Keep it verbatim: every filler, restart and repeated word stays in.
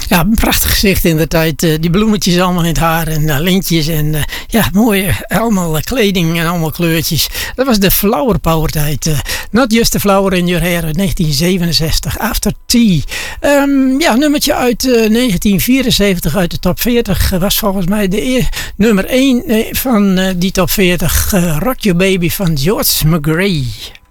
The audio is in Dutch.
Ja, een prachtig gezicht in de tijd. Uh, die bloemetjes allemaal in het haar en uh, lintjes en uh, ja, mooie allemaal uh, kleding en allemaal kleurtjes. Dat was de flower power tijd. Uh, Not Just the Flower in Your Hair uit negentien zevenenzestig. After Tea. Um, ja, nummertje uit uh, negentien vierenzeventig uit de top veertig. Uh, was volgens mij de e- nummer één uh, van uh, die top veertig. Uh, Rock Your Baby van George McRae.